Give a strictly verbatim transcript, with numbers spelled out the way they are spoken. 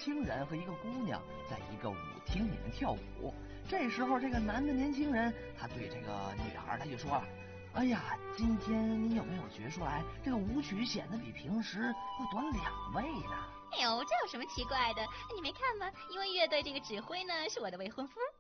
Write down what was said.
轻人和一个姑娘在一个舞厅里面跳舞。这时候，这个男的年轻人他对这个女孩他就说了：“哎呀，今天你有没有觉出来，这个舞曲显得比平时要短两位呢？” 哎呦，这有什么奇怪的？你没看吗？因为乐队这个指挥呢是我的未婚夫。